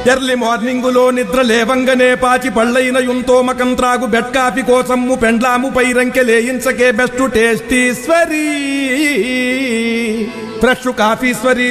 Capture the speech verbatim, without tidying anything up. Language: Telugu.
ఎర్లీ మార్నింగులో నిద్ర లేవంగనే పాచి పళ్ళైన యుంతో మకం త్రాగు బెడ్ కాఫీ కోసము పెండ్లాము పైరంకె లేయించకే బెస్ట్ టేస్టీశ్వరీ ఫ్రెష్ కాఫీశ్వరీ